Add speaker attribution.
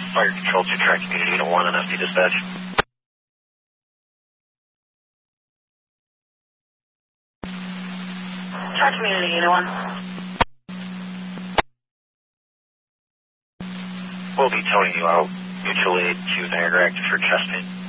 Speaker 1: Fire Control to Track Community Unit 1 and FD Dispatch.
Speaker 2: Track Community Unit 1.
Speaker 1: We'll be towing you out. Mutual aid to Niagara active for chest pain.